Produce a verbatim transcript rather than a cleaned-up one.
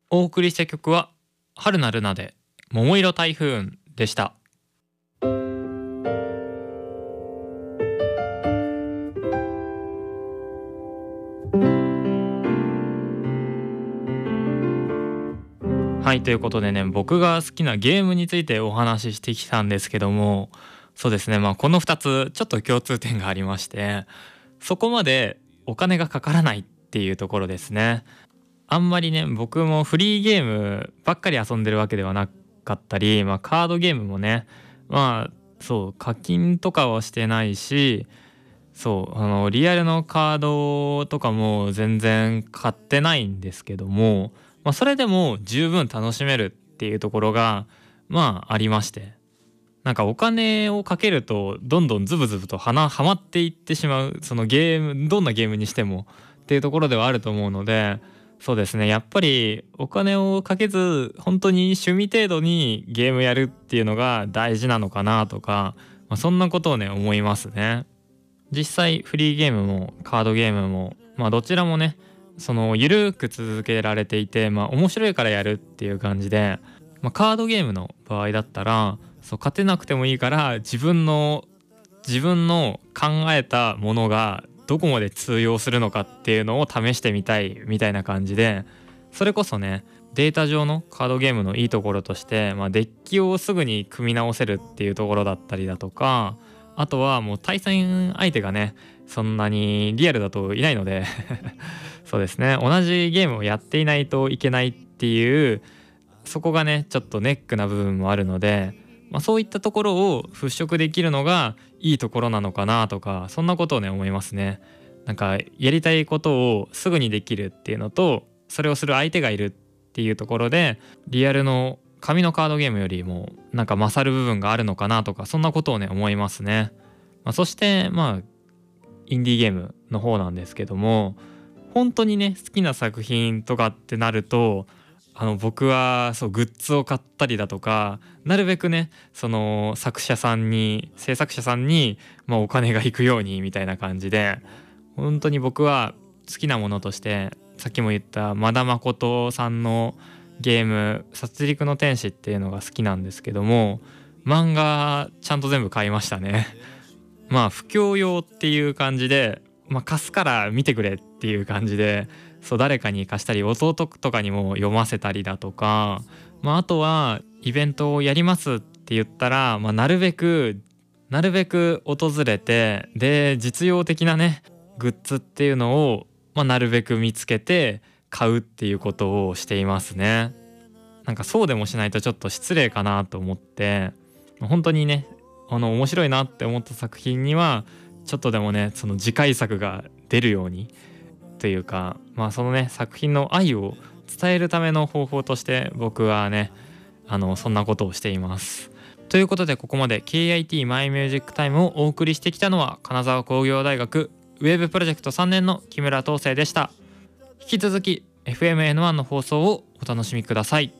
お送りした曲は春なるなで桃色台風でした。はい、ということでね、僕が好きなゲームについてお話ししてきたんですけども、そうですね、まあこのふたつちょっと共通点がありまして、そこまでお金がかからないっていうところですね。あんまりね、僕もフリーゲームばっかり遊んでるわけではなかったり、まあカードゲームもね、まあそう課金とかはしてないし、そうあのリアルのカードとかも全然買ってないんですけども、まあ、それでも十分楽しめるっていうところがまあありまして、なんかお金をかけるとどんどんズブズブとはなはまっていってしまう、そのゲームどんなゲームにしてもっていうところではあると思うので、そうですね、やっぱりお金をかけず本当に趣味程度にゲームやるっていうのが大事なのかなとか、まあ、そんなことをね思いますね。実際フリーゲームもカードゲームも、まあどちらもね、その緩く続けられていて、まあ面白いからやるっていう感じで、まあ、カードゲームの場合だったら、そう勝てなくてもいいから自分の自分の考えたものがどこまで通用するのかっていうのを試してみたいみたいな感じで、それこそね、データ上のカードゲームのいいところとして、まあ、デッキをすぐに組み直せるっていうところだったりだとか、あとはもう対戦相手がねそんなにリアルだといないのでそうですね、同じゲームをやっていないといけないっていう、そこがねちょっとネックな部分もあるので、まあ、そういったところを払拭できるのがいいところなのかなとか、そんなことをね思いますね。なんかやりたいことをすぐにできるっていうのと、それをする相手がいるっていうところで、リアルの紙のカードゲームよりもなんか勝る部分があるのかなとか、そんなことをね思いますね。まあ、そしてまあインディーゲームの方なんですけども、本当にね好きな作品とかってなると、あの僕はそうグッズを買ったりだとか、なるべくねその作者さんに制作者さんに、まあ、お金がいくようにみたいな感じで、本当に僕は好きなものとして、さっきも言った和田誠さんのゲーム殺戮の天使っていうのが好きなんですけども、漫画ちゃんと全部買いましたね。まあ布教用っていう感じで、まあ、貸すから見てくれっていう感じで、そう誰かに貸したり弟とかにも読ませたりだとか、まあ、あとはイベントをやりますって言ったら、まあ、なるべくなるべく訪れて、で実用的なねグッズっていうのを、まあ、なるべく見つけて買うっていうことをしていますね。なんかそうでもしないとちょっと失礼かなと思って、本当にねあの面白いなって思った作品にはちょっとでもねその次回作が出るようにというか、まあそのね作品の愛を伝えるための方法として僕はねあのそんなことをしています。ということで、ここまで ケーアイティー マイミュージックタイムをお送りしてきたのは、金沢工業大学ウェブプロジェクトさんねんの木村東生でした。引き続き エフエムエヌワン の放送をお楽しみください。